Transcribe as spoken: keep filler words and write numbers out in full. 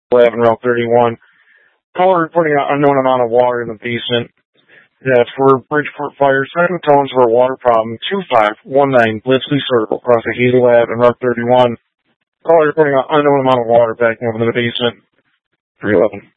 Lab and Route thirty-one. Caller reporting an unknown amount of water in the basement. That's for Bridgeport Fire. Second tones for a water problem. two five one nine Blitzley Circle across the Hazel Lab and Route thirty-one. Caller reporting an unknown amount of water backing up into the basement. three eleven.